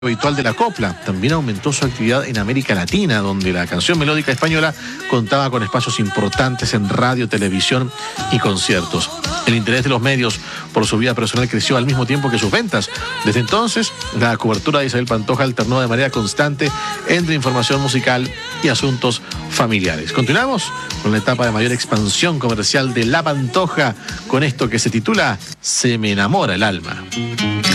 habitual de la copla. También aumentó su actividad en América Latina, donde la canción melódica española contaba con espacios importantes en radio, televisión y conciertos. El interés de los medios por su vida personal creció al mismo tiempo que sus ventas. Desde entonces, la cobertura de Isabel Pantoja alternó de manera constante entre información musical y asuntos familiares. Continuamos con la etapa de mayor expansión comercial de La Pantoja, con esto que se titula Se me enamora el alma.